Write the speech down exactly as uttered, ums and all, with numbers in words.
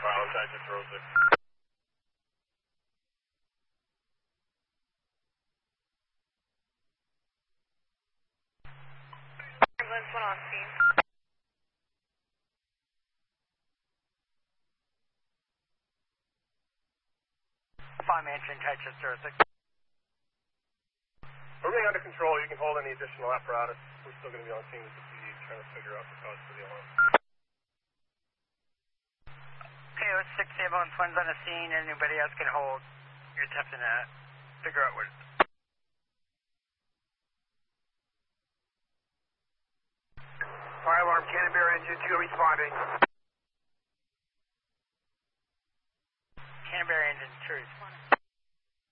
Pilot Digest Rose. Ambulance one on scene. Five mansion Digest zero six. Everything under control. You can hold any additional apparatus. We're still going to be on scene with the P D trying to figure out the cause for the alarm. K O six ambulance one's on the scene. Anybody else can hold. You're attempting to figure out what. Fire alarm, Canterbury engine two responding. Canterbury engine two responding.